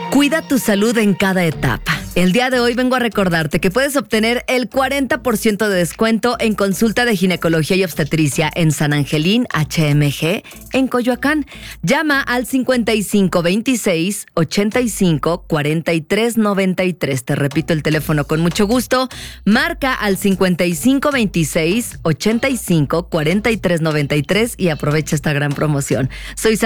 Cuida tu salud en cada etapa. El día de hoy vengo a recordarte que puedes obtener el 40% de descuento en consulta de ginecología y obstetricia en San Angelín HMG en Coyoacán. Llama al 5526 85 43 93. Te repito el teléfono con mucho gusto. Marca al 5526 85 43 93 y aprovecha esta gran promoción. Soy